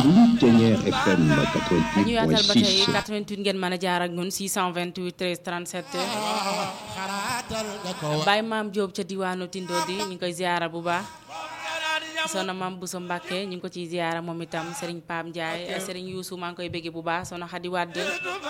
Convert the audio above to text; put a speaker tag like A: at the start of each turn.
A: Ténière FM
B: ñu yaatal ba tey
A: 88.6.
B: 88 ngeen mën a jaar ak ñun 628 13 37 Baye Maam Diop ca diwaanu Tindo di ñu ngi koy ziara bu baax Soxna Maam Bousso Mbacke ñu ngi ko ciy ziara moom itam Serigne Pam Ndiaye Serigne Youssou maa ngi koy béggee bu baax Soxna Khady Wade